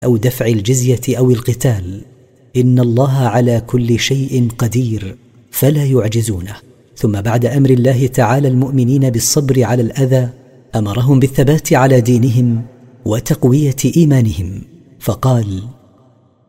أو دفع الجزية أو القتال، إن الله على كل شيء قدير فلا يعجزونه. ثم بعد أمر الله تعالى المؤمنين بالصبر على الأذى أمرهم بالثبات على دينهم وتقوية إيمانهم، فقال: